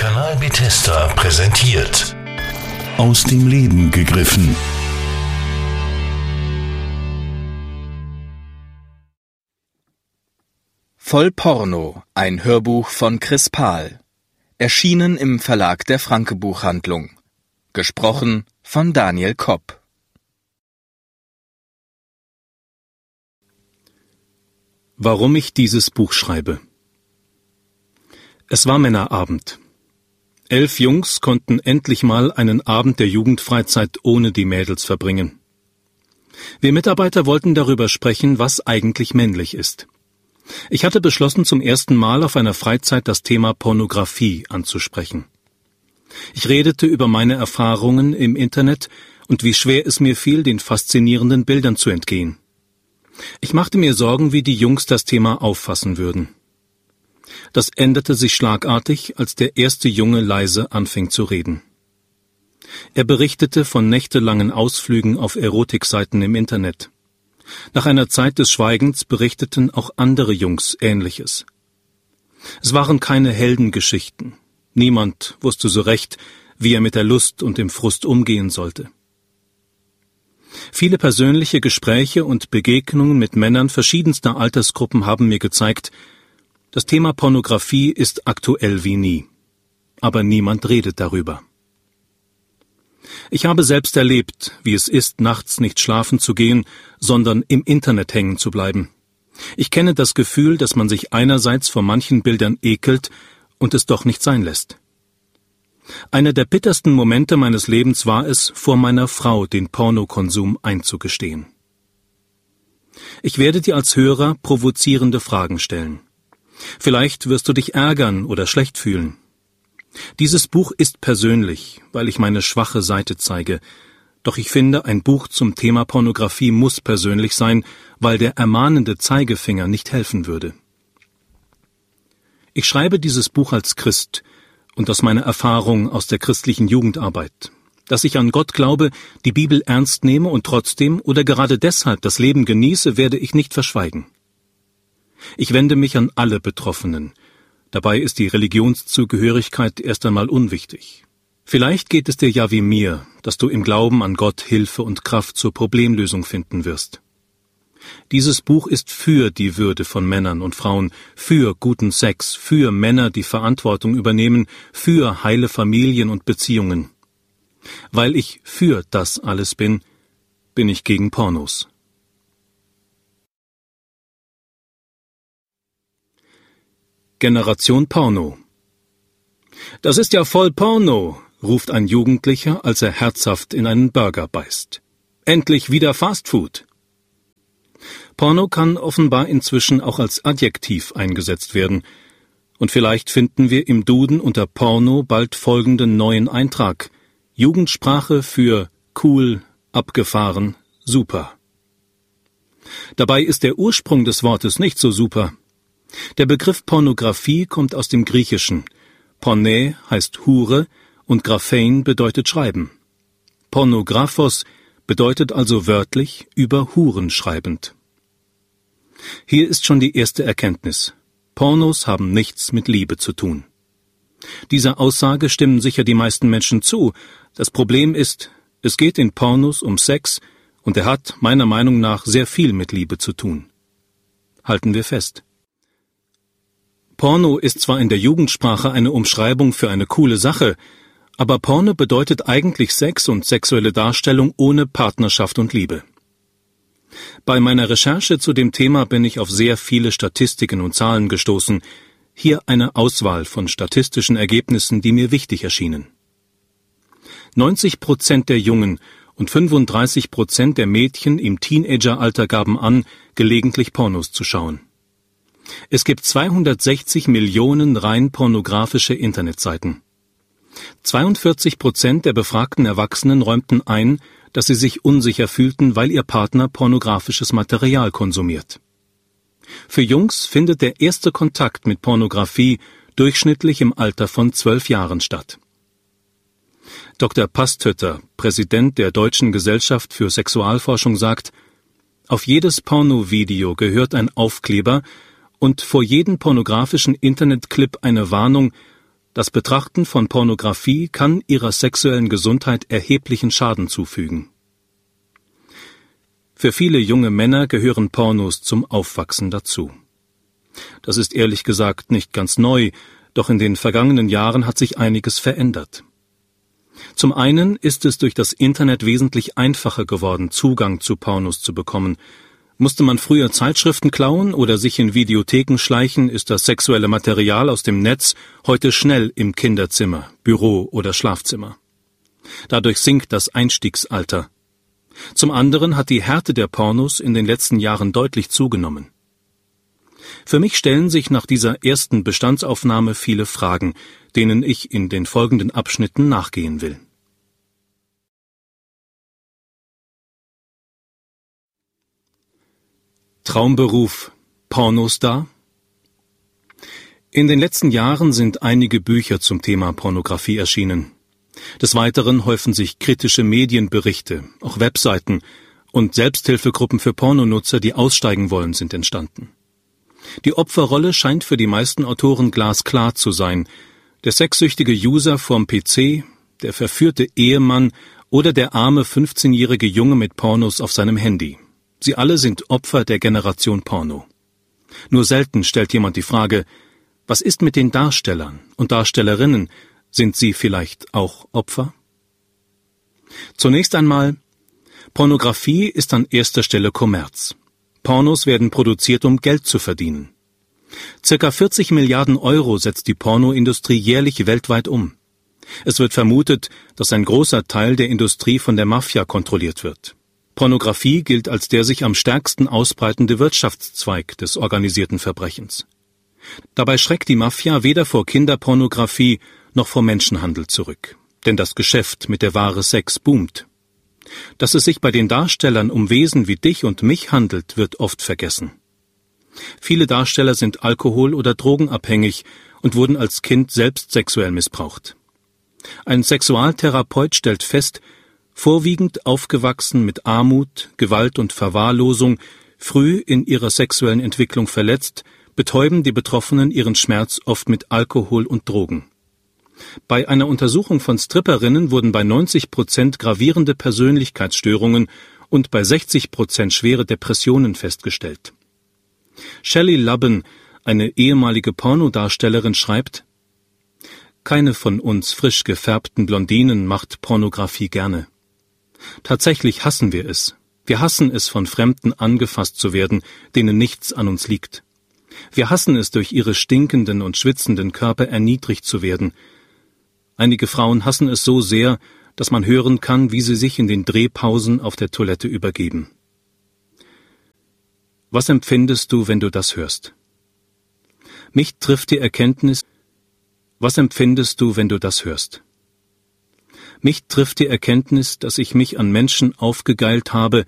Kanal Bethesda präsentiert. Aus dem Leben gegriffen. Voll Porno, ein Hörbuch von Chris Pahl. Erschienen im Verlag der Franke Buchhandlung. Gesprochen von Daniel Kopp. Warum ich dieses Buch schreibe. Es war Männerabend. 11 Jungs konnten endlich mal einen Abend der Jugendfreizeit ohne die Mädels verbringen. Wir Mitarbeiter wollten darüber sprechen, was eigentlich männlich ist. Ich hatte beschlossen, zum ersten Mal auf einer Freizeit das Thema Pornografie anzusprechen. Ich redete über meine Erfahrungen im Internet und wie schwer es mir fiel, den faszinierenden Bildern zu entgehen. Ich machte mir Sorgen, wie die Jungs das Thema auffassen würden. Das änderte sich schlagartig, als der erste Junge leise anfing zu reden. Er berichtete von nächtelangen Ausflügen auf Erotikseiten im Internet. Nach einer Zeit des Schweigens berichteten auch andere Jungs Ähnliches. Es waren keine Heldengeschichten. Niemand wusste so recht, wie er mit der Lust und dem Frust umgehen sollte. Viele persönliche Gespräche und Begegnungen mit Männern verschiedenster Altersgruppen haben mir gezeigt, das Thema Pornografie ist aktuell wie nie. Aber niemand redet darüber. Ich habe selbst erlebt, wie es ist, nachts nicht schlafen zu gehen, sondern im Internet hängen zu bleiben. Ich kenne das Gefühl, dass man sich einerseits vor manchen Bildern ekelt und es doch nicht sein lässt. Einer der bittersten Momente meines Lebens war es, vor meiner Frau den Pornokonsum einzugestehen. Ich werde dir als Hörer provozierende Fragen stellen. Vielleicht wirst du dich ärgern oder schlecht fühlen. Dieses Buch ist persönlich, weil ich meine schwache Seite zeige. Doch ich finde, ein Buch zum Thema Pornografie muss persönlich sein, weil der ermahnende Zeigefinger nicht helfen würde. Ich schreibe dieses Buch als Christ und aus meiner Erfahrung aus der christlichen Jugendarbeit, dass ich an Gott glaube, die Bibel ernst nehme und trotzdem oder gerade deshalb das Leben genieße, werde ich nicht verschweigen. Ich wende mich an alle Betroffenen. Dabei ist die Religionszugehörigkeit erst einmal unwichtig. Vielleicht geht es dir ja wie mir, dass du im Glauben an Gott Hilfe und Kraft zur Problemlösung finden wirst. Dieses Buch ist für die Würde von Männern und Frauen, für guten Sex, für Männer, die Verantwortung übernehmen, für heile Familien und Beziehungen. Weil ich für das alles bin, bin ich gegen Pornos. Generation Porno. Das ist ja voll Porno, ruft ein Jugendlicher, als er herzhaft in einen Burger beißt. Endlich wieder Fastfood. Porno kann offenbar inzwischen auch als Adjektiv eingesetzt werden. Und vielleicht finden wir im Duden unter Porno bald folgenden neuen Eintrag. Jugendsprache für cool, abgefahren, super. Dabei ist der Ursprung des Wortes nicht so super. Der Begriff Pornografie kommt aus dem Griechischen. Porne heißt Hure und Graphein bedeutet Schreiben. Pornographos bedeutet also wörtlich über Huren schreibend. Hier ist schon die erste Erkenntnis. Pornos haben nichts mit Liebe zu tun. Dieser Aussage stimmen sicher die meisten Menschen zu. Das Problem ist, es geht in Pornos um Sex und er hat meiner Meinung nach sehr viel mit Liebe zu tun. Halten wir fest. Porno ist zwar in der Jugendsprache eine Umschreibung für eine coole Sache, aber Porno bedeutet eigentlich Sex und sexuelle Darstellung ohne Partnerschaft und Liebe. Bei meiner Recherche zu dem Thema bin ich auf sehr viele Statistiken und Zahlen gestoßen. Hier eine Auswahl von statistischen Ergebnissen, die mir wichtig erschienen. 90% der Jungen und 35% der Mädchen im Teenageralter gaben an, gelegentlich Pornos zu schauen. Es gibt 260 Millionen rein pornografische Internetseiten. 42% der befragten Erwachsenen räumten ein, dass sie sich unsicher fühlten, weil ihr Partner pornografisches Material konsumiert. Für Jungs findet der erste Kontakt mit Pornografie durchschnittlich im Alter von 12 Jahren statt. Dr. Pastötter, Präsident der Deutschen Gesellschaft für Sexualforschung, sagt, auf jedes Pornovideo gehört ein Aufkleber und vor jedem pornografischen Internetclip eine Warnung, Das Betrachten von Pornografie kann ihrer sexuellen Gesundheit erheblichen Schaden zufügen. Für viele junge Männer gehören Pornos zum Aufwachsen dazu. Das ist ehrlich gesagt nicht ganz neu, doch in den vergangenen Jahren hat sich einiges verändert. Zum einen ist es durch das Internet wesentlich einfacher geworden, Zugang zu Pornos zu bekommen. Musste man früher Zeitschriften klauen oder sich in Videotheken schleichen, ist das sexuelle Material aus dem Netz heute schnell im Kinderzimmer, Büro oder Schlafzimmer. Dadurch sinkt das Einstiegsalter. Zum anderen hat die Härte der Pornos in den letzten Jahren deutlich zugenommen. Für mich stellen sich nach dieser ersten Bestandsaufnahme viele Fragen, denen ich in den folgenden Abschnitten nachgehen will. Traumberuf Pornostar? In den letzten Jahren sind einige Bücher zum Thema Pornografie erschienen. Des Weiteren häufen sich kritische Medienberichte, auch Webseiten und Selbsthilfegruppen für Pornonutzer, die aussteigen wollen, sind entstanden. Die Opferrolle scheint für die meisten Autoren glasklar zu sein. Der sexsüchtige User vorm PC, der verführte Ehemann oder der arme 15-jährige Junge mit Pornos auf seinem Handy. Sie alle sind Opfer der Generation Porno. Nur selten stellt jemand die Frage, was ist mit den Darstellern und Darstellerinnen? Sind sie vielleicht auch Opfer? Zunächst einmal, Pornografie ist an erster Stelle Kommerz. Pornos werden produziert, um Geld zu verdienen. Circa 40 Milliarden Euro setzt die Pornoindustrie jährlich weltweit um. Es wird vermutet, dass ein großer Teil der Industrie von der Mafia kontrolliert wird. Pornografie gilt als der sich am stärksten ausbreitende Wirtschaftszweig des organisierten Verbrechens. Dabei schreckt die Mafia weder vor Kinderpornografie noch vor Menschenhandel zurück, denn das Geschäft mit der Ware Sex boomt. Dass es sich bei den Darstellern um Wesen wie dich und mich handelt, wird oft vergessen. Viele Darsteller sind alkohol- oder drogenabhängig und wurden als Kind selbst sexuell missbraucht. Ein Sexualtherapeut stellt fest, vorwiegend aufgewachsen mit Armut, Gewalt und Verwahrlosung, früh in ihrer sexuellen Entwicklung verletzt, betäuben die Betroffenen ihren Schmerz oft mit Alkohol und Drogen. Bei einer Untersuchung von Stripperinnen wurden bei 90% gravierende Persönlichkeitsstörungen und bei 60% schwere Depressionen festgestellt. Shelley Lubben, eine ehemalige Pornodarstellerin, schreibt: Keine von uns frisch gefärbten Blondinen macht Pornografie gerne. Tatsächlich hassen wir es. Wir hassen es, von Fremden angefasst zu werden, denen nichts an uns liegt. Wir hassen es, durch ihre stinkenden und schwitzenden Körper erniedrigt zu werden. Einige Frauen hassen es so sehr, dass man hören kann, wie sie sich in den Drehpausen auf der Toilette übergeben. Was empfindest du, wenn du das hörst? Mich trifft die Erkenntnis. Was empfindest du, wenn du das hörst? Mich trifft die Erkenntnis, dass ich mich an Menschen aufgegeilt habe,